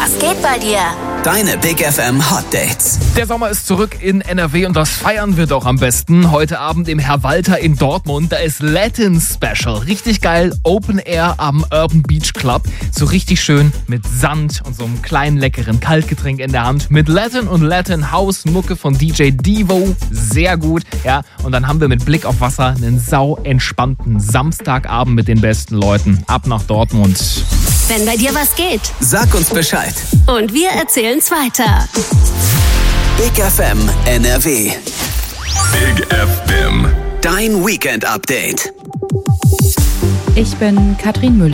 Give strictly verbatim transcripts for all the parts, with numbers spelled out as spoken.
Was geht bei dir? Deine Big F M Hot Dates. Der Sommer ist zurück in N R W und das feiern wir doch am besten. Heute Abend im Herr Walter in Dortmund. Da ist Latin Special. Richtig geil. Open Air am Urban Beach Club. So richtig schön mit Sand und so einem kleinen leckeren Kaltgetränk in der Hand. Mit Latin und Latin House Mucke von D J Devo. Sehr gut. Ja, und dann haben wir mit Blick auf Wasser einen sau entspannten Samstagabend mit den besten Leuten. Ab nach Dortmund. Wenn bei dir was geht. Sag uns Bescheid. Und wir erzählen's weiter. Big F M N R W. Big F M. Dein Weekend Update. Ich bin Katrin Müller.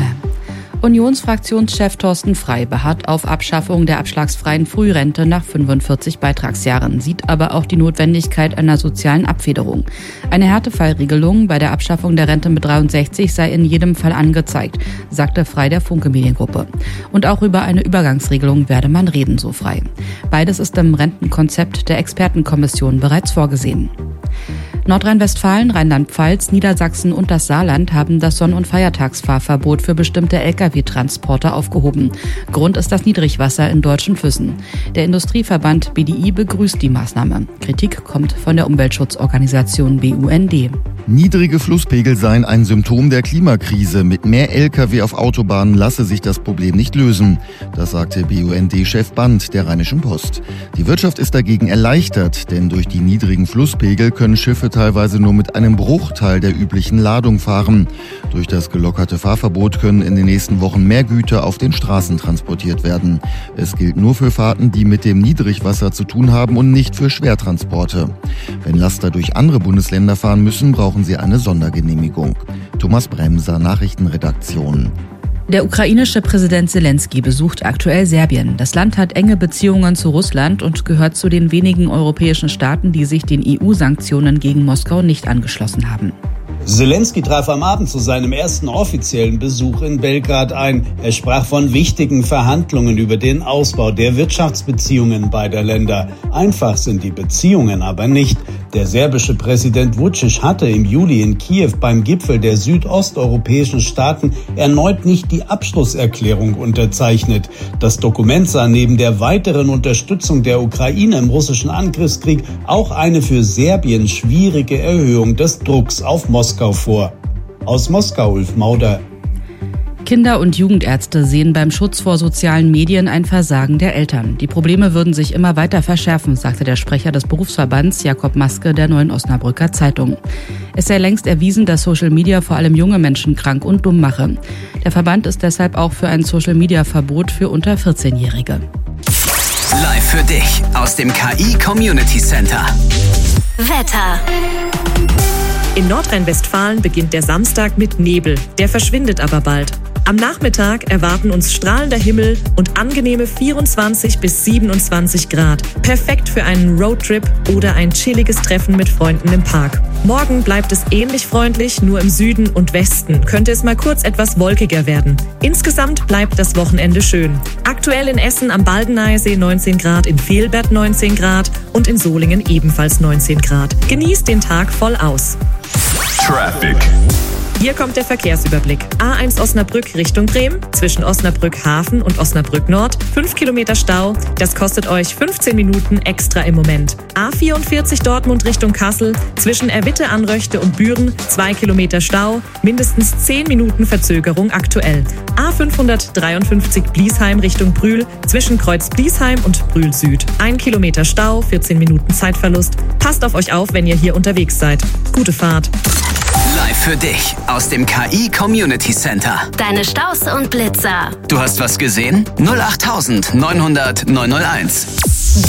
Unionsfraktionschef Thorsten Frey beharrt auf Abschaffung der abschlagsfreien Frührente nach fünfundvierzig Beitragsjahren, sieht aber auch die Notwendigkeit einer sozialen Abfederung. Eine Härtefallregelung bei der Abschaffung der Rente mit dreiundsechzig sei in jedem Fall angezeigt, sagte Frey der Funke Mediengruppe. Und auch über eine Übergangsregelung werde man reden, so Frey. Beides ist im Rentenkonzept der Expertenkommission bereits vorgesehen. Nordrhein-Westfalen, Rheinland-Pfalz, Niedersachsen und das Saarland haben das Sonn- und Feiertagsfahrverbot für bestimmte L K W-Transporter aufgehoben. Grund ist das Niedrigwasser in deutschen Flüssen. Der Industrieverband B D I begrüßt die Maßnahme. Kritik kommt von der Umweltschutzorganisation B U N D. Niedrige Flusspegel seien ein Symptom der Klimakrise. Mit mehr L K W auf Autobahnen lasse sich das Problem nicht lösen. Das sagte B U N D-Chef Band der Rheinischen Post. Die Wirtschaft ist dagegen erleichtert, denn durch die niedrigen Flusspegel können Schiffe teilweise nur mit einem Bruchteil der üblichen Ladung fahren. Durch das gelockerte Fahrverbot können in den nächsten Wochen mehr Güter auf den Straßen transportiert werden. Es gilt nur für Fahrten, die mit dem Niedrigwasser zu tun haben und nicht für Schwertransporte. Wenn Laster durch andere Bundesländer fahren müssen, brauchen sie eine Sondergenehmigung. Thomas Bremser, Nachrichtenredaktion. Der ukrainische Präsident Zelensky besucht aktuell Serbien. Das Land hat enge Beziehungen zu Russland und gehört zu den wenigen europäischen Staaten, die sich den E U-Sanktionen gegen Moskau nicht angeschlossen haben. Zelensky traf am Abend zu seinem ersten offiziellen Besuch in Belgrad ein. Er sprach von wichtigen Verhandlungen über den Ausbau der Wirtschaftsbeziehungen beider Länder. Einfach sind die Beziehungen aber nicht. Der serbische Präsident Vučić hatte im Juli in Kiew beim Gipfel der südosteuropäischen Staaten erneut nicht die Abschlusserklärung unterzeichnet. Das Dokument sah neben der weiteren Unterstützung der Ukraine im russischen Angriffskrieg auch eine für Serbien schwierige Erhöhung des Drucks auf Moskau vor. Aus Moskau, Ulf Mauder. Kinder- und Jugendärzte sehen beim Schutz vor sozialen Medien ein Versagen der Eltern. Die Probleme würden sich immer weiter verschärfen, sagte der Sprecher des Berufsverbands Jakob Maske der Neuen Osnabrücker Zeitung. Es sei längst erwiesen, dass Social Media vor allem junge Menschen krank und dumm mache. Der Verband ist deshalb auch für ein Social-Media-Verbot für unter vierzehnjährige. Live für dich aus dem K I Community Center. Wetter. In Nordrhein-Westfalen beginnt der Samstag mit Nebel. Der verschwindet aber bald. Am Nachmittag erwarten uns strahlender Himmel und angenehme vierundzwanzig bis siebenundzwanzig Grad. Perfekt für einen Roadtrip oder ein chilliges Treffen mit Freunden im Park. Morgen bleibt es ähnlich freundlich, nur im Süden und Westen könnte es mal kurz etwas wolkiger werden. Insgesamt bleibt das Wochenende schön. Aktuell in Essen am Baldeneysee neunzehn Grad, in Velbert neunzehn Grad und in Solingen ebenfalls neunzehn Grad. Genießt den Tag voll aus. Traffic. Hier kommt der Verkehrsüberblick. A eins Osnabrück Richtung Bremen, zwischen Osnabrück Hafen und Osnabrück Nord, fünf Kilometer Stau. Das kostet euch fünfzehn Minuten extra im Moment. A vierundvierzig Dortmund Richtung Kassel, zwischen Erwitte, Anröchte und Büren, zwei Kilometer Stau, mindestens zehn Minuten Verzögerung aktuell. A fünfhundertdreiundfünfzig Bliesheim Richtung Brühl, zwischen Kreuz Bliesheim und Brühl Süd. Ein Kilometer Stau, vierzehn Minuten Zeitverlust. Passt auf euch auf, wenn ihr hier unterwegs seid. Gute Fahrt. Live für dich aus dem K I Community Center. Deine Staus und Blitzer. Du hast was gesehen? null acht neunhundert neunhunderт neunhunderteins.